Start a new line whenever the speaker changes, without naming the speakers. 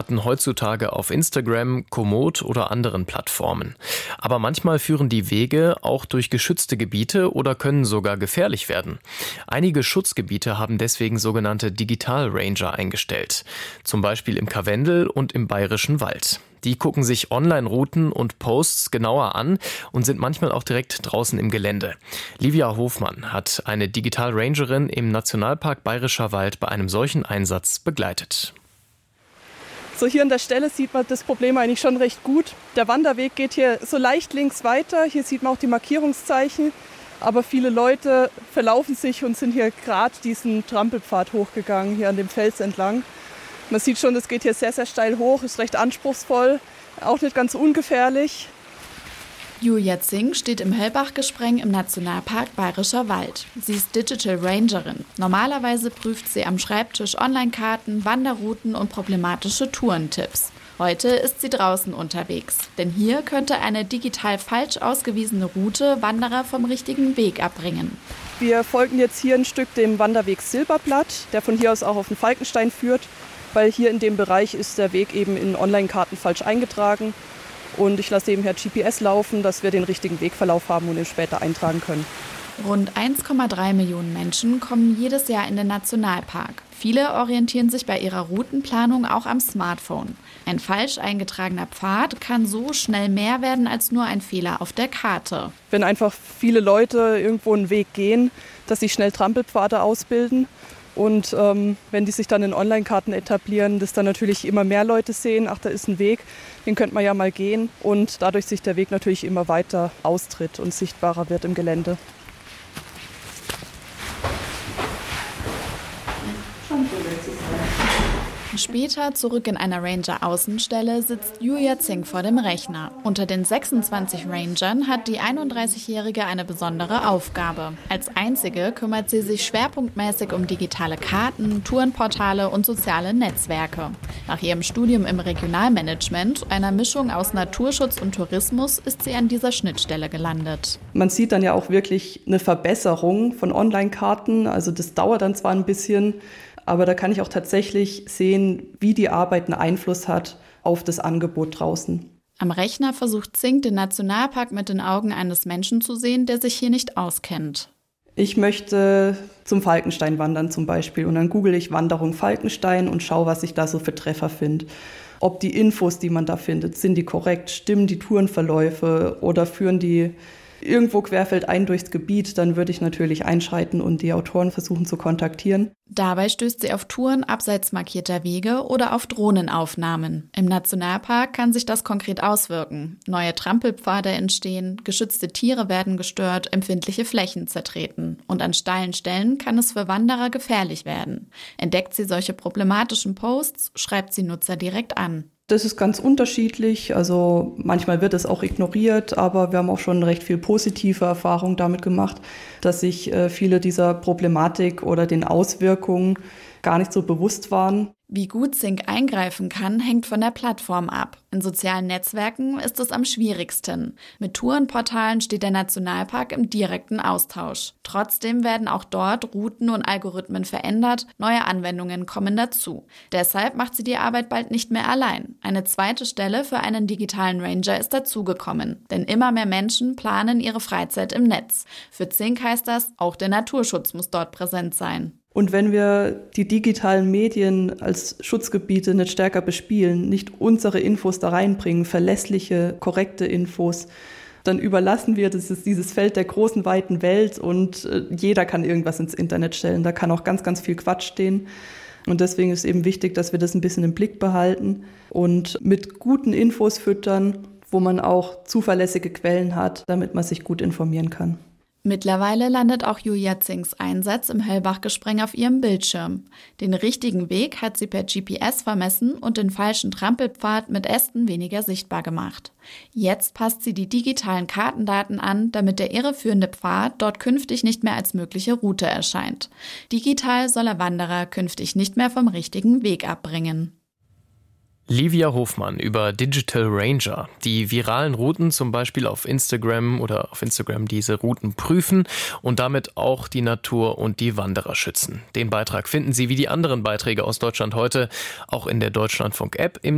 routen heutzutage auf Instagram, Komoot oder anderen Plattformen. Aber manchmal führen die Wege auch durch geschützte Gebiete oder können sogar gefährlich werden. Einige Schutzgebiete haben deswegen sogenannte Digital Ranger eingestellt. Zum Beispiel im Karwendel und im Bayerischen Wald. Die gucken sich Online-Routen und Posts genauer an und sind manchmal auch direkt draußen im Gelände. Livia Hofmann hat eine Digital Rangerin im Nationalpark Bayerischer Wald bei einem solchen Einsatz begleitet.
So hier an der Stelle sieht man das Problem eigentlich schon recht gut. Der Wanderweg geht hier so leicht links weiter. Hier sieht man auch die Markierungszeichen. Aber viele Leute verlaufen sich und sind hier gerade diesen Trampelpfad hochgegangen, hier an dem Fels entlang. Man sieht schon, es geht hier sehr, sehr steil hoch, ist recht anspruchsvoll, auch nicht ganz ungefährlich.
Julia Zing steht im Höllbach-Gespreng im Nationalpark Bayerischer Wald. Sie ist Digital Rangerin. Normalerweise prüft sie am Schreibtisch Online-Karten, Wanderrouten und problematische Tourentipps. Heute ist sie draußen unterwegs, denn hier könnte eine digital falsch ausgewiesene Route Wanderer vom richtigen Weg abbringen.
Wir folgen jetzt hier ein Stück dem Wanderweg Silberblatt, der von hier aus auch auf den Falkenstein führt, weil hier in dem Bereich ist der Weg eben in Online-Karten falsch eingetragen. Und ich lasse eben per GPS laufen, dass wir den richtigen Wegverlauf haben und ihn später eintragen können.
Rund 1,3 Millionen Menschen kommen jedes Jahr in den Nationalpark. Viele orientieren sich bei ihrer Routenplanung auch am Smartphone. Ein falsch eingetragener Pfad kann so schnell mehr werden als nur ein Fehler auf der Karte.
Wenn einfach viele Leute irgendwo einen Weg gehen, dass sie schnell Trampelpfade ausbilden. Und wenn die sich dann in Online-Karten etablieren, dass dann natürlich immer mehr Leute sehen, ach, da ist ein Weg, den könnte man ja mal gehen. Und dadurch sich der Weg natürlich immer weiter austritt und sichtbarer wird im Gelände.
Später, zurück in einer Ranger-Außenstelle, sitzt Julia Zing vor dem Rechner. Unter den 26 Rangern hat die 31-Jährige eine besondere Aufgabe. Als einzige kümmert sie sich schwerpunktmäßig um digitale Karten, Tourenportale und soziale Netzwerke. Nach ihrem Studium im Regionalmanagement, einer Mischung aus Naturschutz und Tourismus, ist sie an dieser Schnittstelle gelandet.
Man sieht dann ja auch wirklich eine Verbesserung von Online-Karten. Also das dauert dann zwar ein bisschen, aber da kann ich auch tatsächlich sehen, wie die Arbeit einen Einfluss hat auf das Angebot draußen.
Am Rechner versucht Zing, den Nationalpark mit den Augen eines Menschen zu sehen, der sich hier nicht auskennt.
Ich möchte zum Falkenstein wandern zum Beispiel und dann google ich Wanderung Falkenstein und schaue, was ich da so für Treffer finde. Ob die Infos, die man da findet, sind die korrekt, stimmen die Tourenverläufe oder führen die irgendwo querfeldein durchs Gebiet, dann würde ich natürlich einschreiten und die Autoren versuchen zu kontaktieren.
Dabei stößt sie auf Touren abseits markierter Wege oder auf Drohnenaufnahmen. Im Nationalpark kann sich das konkret auswirken. Neue Trampelpfade entstehen, geschützte Tiere werden gestört, empfindliche Flächen zertreten. Und an steilen Stellen kann es für Wanderer gefährlich werden. Entdeckt sie solche problematischen Posts, schreibt sie Nutzer direkt an.
Das ist ganz unterschiedlich, also manchmal wird es auch ignoriert, aber wir haben auch schon recht viel positive Erfahrungen damit gemacht, dass sich viele dieser Problematik oder den Auswirkungen gar nicht so bewusst waren.
Wie gut Zing eingreifen kann, hängt von der Plattform ab. In sozialen Netzwerken ist es am schwierigsten. Mit Tourenportalen steht der Nationalpark im direkten Austausch. Trotzdem werden auch dort Routen und Algorithmen verändert, neue Anwendungen kommen dazu. Deshalb macht sie die Arbeit bald nicht mehr allein. Eine zweite Stelle für einen digitalen Ranger ist dazugekommen. Denn immer mehr Menschen planen ihre Freizeit im Netz. Für Zing heißt das, auch der Naturschutz muss dort präsent sein.
Und wenn wir die digitalen Medien als Schutzgebiete nicht stärker bespielen, nicht unsere Infos da reinbringen, verlässliche, korrekte Infos, dann überlassen wir dieses Feld der großen, weiten Welt und jeder kann irgendwas ins Internet stellen. Da kann auch ganz, ganz viel Quatsch stehen. Und deswegen ist eben wichtig, dass wir das ein bisschen im Blick behalten und mit guten Infos füttern, wo man auch zuverlässige Quellen hat, damit man sich gut informieren kann.
Mittlerweile landet auch Julia Zings Einsatz im Höllbach-Gespreng auf ihrem Bildschirm. Den richtigen Weg hat sie per GPS vermessen und den falschen Trampelpfad mit Ästen weniger sichtbar gemacht. Jetzt passt sie die digitalen Kartendaten an, damit der irreführende Pfad dort künftig nicht mehr als mögliche Route erscheint. Digital soll er Wanderer künftig nicht mehr vom richtigen Weg abbringen.
Livia Hofmann über Digital Ranger, die viralen Routen zum Beispiel auf Instagram diese Routen prüfen und damit auch die Natur und die Wanderer schützen. Den Beitrag finden Sie wie die anderen Beiträge aus Deutschland heute auch in der Deutschlandfunk-App im